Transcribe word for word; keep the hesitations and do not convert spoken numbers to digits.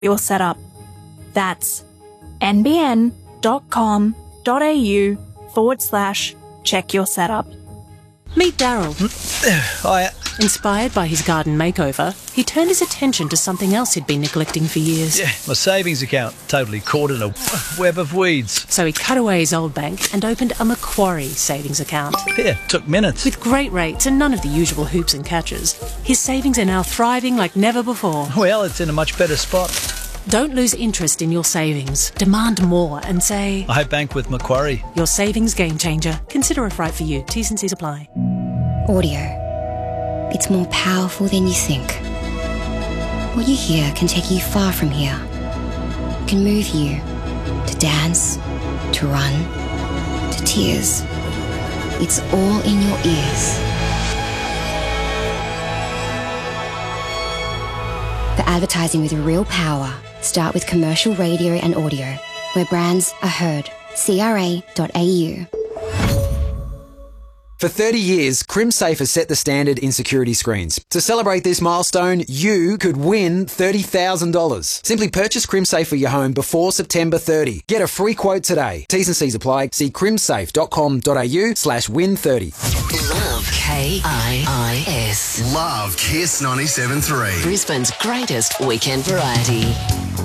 your setup. That's nbn.com.au forward slash check your setup. Meet Daryl. Hiya. Inspired by his garden makeover, he turned his attention to something else he'd been neglecting for years. Yeah, my savings account totally caught in a web of weeds. So he cut away his old bank and opened a Macquarie savings account. Yeah, took minutes. With great rates and none of the usual hoops and catches, his savings are now thriving like never before. Well, it's in a much better spot. Don't lose interest in your savings. Demand more and say, I bank with Macquarie. Your savings game changer. Consider if right for you. T's and C's apply. Audio. It's more powerful than you think. What you hear can take you far from here. It can move you to dance, to run, to tears. It's all in your ears. For advertising with real power, start with commercial radio and audio, where brands are heard. C R A dot A U. For thirty years, CrimSafe has set the standard in security screens. To celebrate this milestone, you could win thirty thousand dollars. Simply purchase CrimSafe for your home before September thirtieth. Get a free quote today. T's and C's apply. See crimsafe.com.au slash win 30. Love K I I S. Love Kiss ninety-seven point three. Brisbane's greatest weekend variety.